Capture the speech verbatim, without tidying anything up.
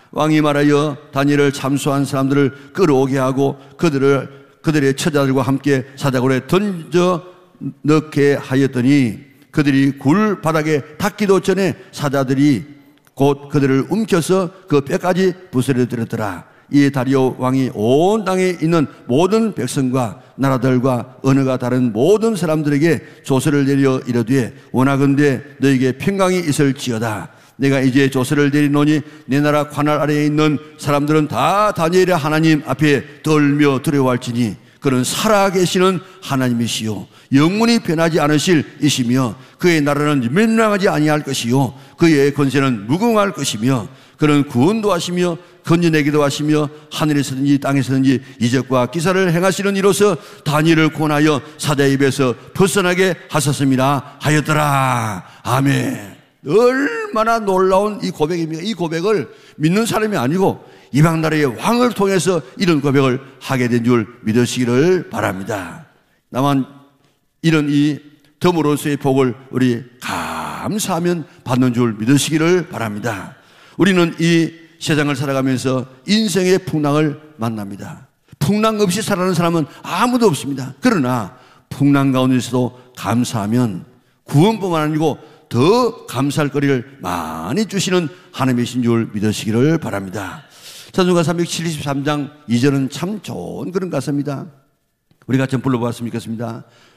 왕이 말하여 다니엘을 참수한 사람들을 끌어오게 하고 그들을 그들의 처자들과 함께 사자굴에 던져 넣게 하였더니 그들이 굴 바닥에 닿기도 전에 사자들이 곧 그들을 움켜서 그 뼈까지 부스러뜨렸더라. 이 다리오 왕이 온 땅에 있는 모든 백성과 나라들과 언어가 다른 모든 사람들에게 조서를 내려 이르되 원하건대 너에게 평강이 있을지어다. 내가 이제 조서를 내리노니 내 나라 관할 아래에 있는 사람들은 다 다니엘의 하나님 앞에 떨며 두려워할지니 그는 살아계시는 하나님이시요 영원히 변하지 않으실 이시며 그의 나라는 멸망하지 아니할 것이요 그의 권세는 무궁할 것이며 그는 구원도 하시며 건져내기도 하시며 하늘에서든지 땅에서든지 이적과 기사를 행하시는 이로서 다니엘을 구원하여 사자의 입에서 벗어나게 하셨습니다 하였더라. 아멘. 얼마나 놀라운 이 고백입니까? 이 고백을 믿는 사람이 아니고 이방 나라의 왕을 통해서 이런 고백을 하게 된 줄 믿으시기를 바랍니다. 다만 이런 이 덤으로서의 복을 우리 감사하면 받는 줄 믿으시기를 바랍니다. 우리는 이 세상을 살아가면서 인생의 풍랑을 만납니다. 풍랑 없이 살아가는 사람은 아무도 없습니다. 그러나 풍랑 가운데서도 감사하면 구원뿐만 아니고 더 감사할 거리를 많이 주시는 하나님이신 줄 믿으시기를 바랍니다. 찬송가 삼백칠십삼 장 이 절은 참 좋은 그런 가사입니다. 우리 같이 불러보았으면 좋겠습니다.